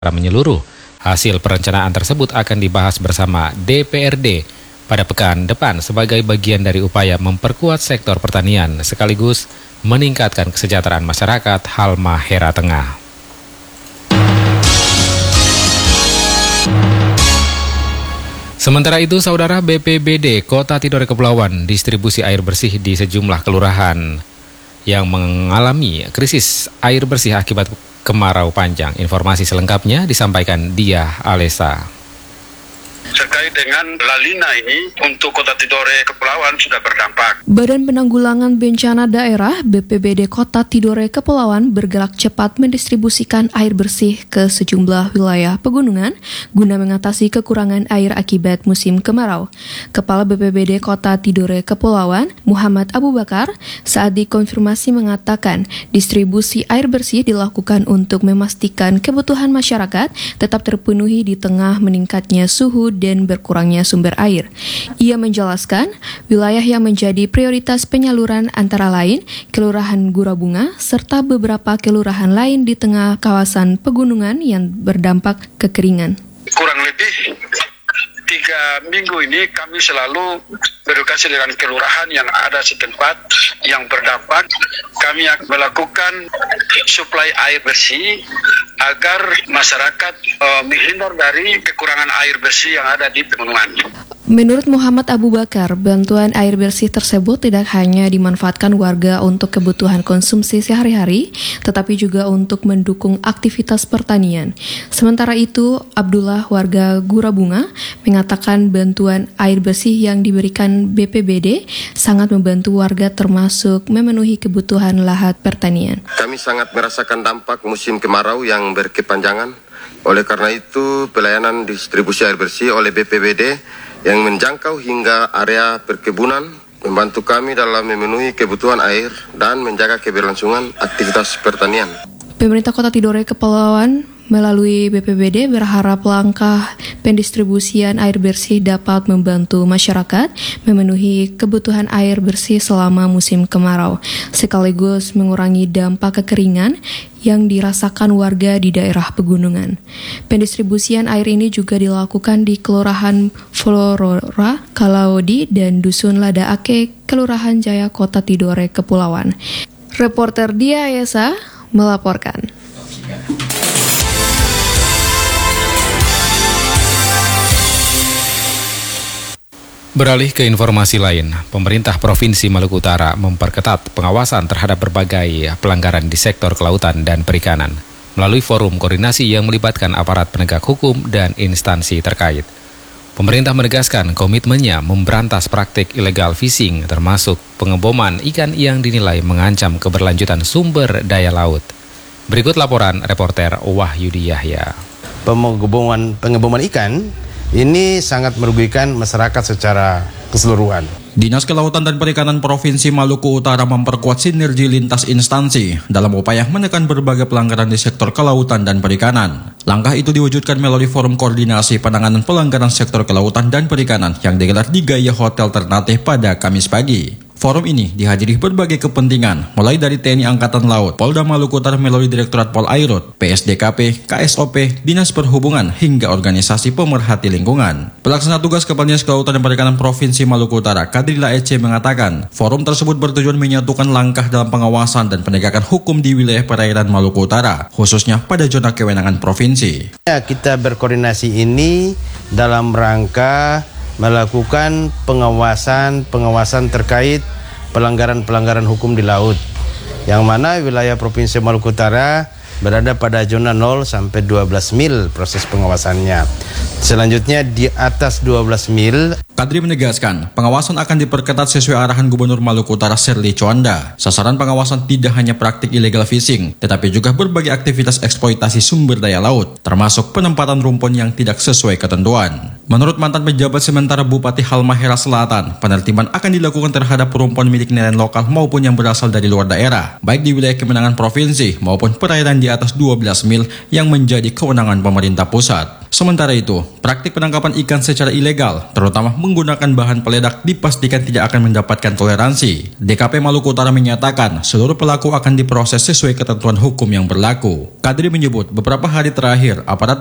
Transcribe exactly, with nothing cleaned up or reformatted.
menyeluruh. Hasil perencanaan tersebut akan dibahas bersama D P R D pada pekan depan sebagai bagian dari upaya memperkuat sektor pertanian sekaligus meningkatkan kesejahteraan masyarakat Halmahera Tengah. Sementara itu, saudara, B P B D Kota Tidore Kepulauan distribusi air bersih di sejumlah kelurahan yang mengalami krisis air bersih akibat kemarau panjang. Informasi selengkapnya disampaikan Diah Alesa. Terkait dengan La Nina ini, untuk Kota Tidore Kepulauan sudah berdampak. Badan Penanggulangan Bencana Daerah B P B D Kota Tidore Kepulauan bergerak cepat mendistribusikan air bersih ke sejumlah wilayah pegunungan guna mengatasi kekurangan air akibat musim kemarau. Kepala B P B D Kota Tidore Kepulauan, Muhammad Abu Bakar, saat dikonfirmasi mengatakan distribusi air bersih dilakukan untuk memastikan kebutuhan masyarakat tetap terpenuhi di tengah meningkatnya suhu dan berkurangnya sumber air. Ia menjelaskan, wilayah yang menjadi prioritas penyaluran antara lain Kelurahan Gurabunga serta beberapa kelurahan lain di tengah kawasan pegunungan yang berdampak kekeringan. Kurang lebih tiga minggu ini kami selalu berkoordinasi dengan kelurahan yang ada setempat yang berdampak. Kami akan melakukan suplai air bersih agar masyarakat uh, menghindar dari kekurangan air bersih yang ada di pegunungan. Menurut Muhammad Abu Bakar, bantuan air bersih tersebut tidak hanya dimanfaatkan warga untuk kebutuhan konsumsi sehari-hari, tetapi juga untuk mendukung aktivitas pertanian. Sementara itu, Abdullah warga Gurabunga mengatakan bantuan air bersih yang diberikan B P B D sangat membantu warga termasuk memenuhi kebutuhan lahan pertanian. Kami sangat merasakan dampak musim kemarau yang berkepanjangan. Oleh karena itu, pelayanan distribusi air bersih oleh B P B D yang menjangkau hingga area perkebunan membantu kami dalam memenuhi kebutuhan air dan menjaga keberlangsungan aktivitas pertanian. Pemerintah Kota Tidore Kepulauan melalui B P B D berharap langkah pendistribusian air bersih dapat membantu masyarakat memenuhi kebutuhan air bersih selama musim kemarau, sekaligus mengurangi dampak kekeringan yang dirasakan warga di daerah pegunungan. Pendistribusian air ini juga dilakukan di Kelurahan Florora, Kalaodi, dan Dusun Lada Ake, Kelurahan Jaya, Kota Tidore Kepulauan. Reporter Diah Alesa melaporkan. Beralih ke informasi lain, pemerintah Provinsi Maluku Utara memperketat pengawasan terhadap berbagai pelanggaran di sektor kelautan dan perikanan melalui forum koordinasi yang melibatkan aparat penegak hukum dan instansi terkait. Pemerintah menegaskan komitmennya memberantas praktik illegal fishing termasuk pengeboman ikan yang dinilai mengancam keberlanjutan sumber daya laut. Berikut laporan reporter Wahyudi Yahya. Pengeboman, pengeboman ikan ini sangat merugikan masyarakat secara keseluruhan. Dinas Kelautan dan Perikanan Provinsi Maluku Utara memperkuat sinergi lintas instansi dalam upaya menekan berbagai pelanggaran di sektor kelautan dan perikanan. Langkah itu diwujudkan melalui forum koordinasi penanganan pelanggaran sektor kelautan dan perikanan yang digelar di Gaya Hotel Ternate pada Kamis pagi. Forum ini dihadiri berbagai kepentingan, mulai dari T N I Angkatan Laut, Polda Maluku Utara melalui Direktorat Pol Airut, P S D K P, K S O P, Dinas Perhubungan, hingga organisasi pemerhati lingkungan. Pelaksana tugas Kepala Dinas Kelautan dan Perikanan Provinsi Maluku Utara, Kadrila Ece mengatakan, forum tersebut bertujuan menyatukan langkah dalam pengawasan dan penegakan hukum di wilayah perairan Maluku Utara, khususnya pada zona kewenangan provinsi. Ya, kita berkoordinasi ini dalam rangka melakukan pengawasan-pengawasan terkait pelanggaran-pelanggaran hukum di laut, yang mana wilayah Provinsi Maluku Utara berada pada zona nol sampai dua belas mil proses pengawasannya. Selanjutnya di atas dua belas mil. Kadri menegaskan, pengawasan akan diperketat sesuai arahan Gubernur Maluku Utara Serli Chonda. Sasaran pengawasan tidak hanya praktik illegal fishing, tetapi juga berbagai aktivitas eksploitasi sumber daya laut, termasuk penempatan rumpun yang tidak sesuai ketentuan. Menurut mantan pejabat sementara Bupati Halmahera Selatan, penertiban akan dilakukan terhadap rumpun milik nelayan lokal maupun yang berasal dari luar daerah, baik di wilayah kemenangan provinsi maupun perairan di atas dua belas mil yang menjadi kewenangan pemerintah pusat. Sementara itu, praktik penangkapan ikan secara ilegal, terutama menggunakan bahan peledak, dipastikan tidak akan mendapatkan toleransi. D K P Maluku Utara menyatakan seluruh pelaku akan diproses sesuai ketentuan hukum yang berlaku. Kadri menyebut beberapa hari terakhir aparat